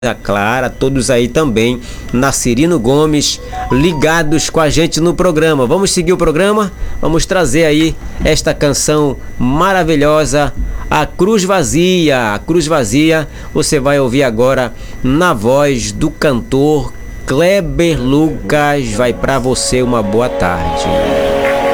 Clara, todos aí também, Nacirino Gomes, ligados com a gente no programa. Vamos seguir o programa? Vamos trazer aí esta canção maravilhosa, A Cruz Vazia. A Cruz Vazia, você vai ouvir agora na voz do cantor Kleber Lucas. Vai pra você uma boa tarde.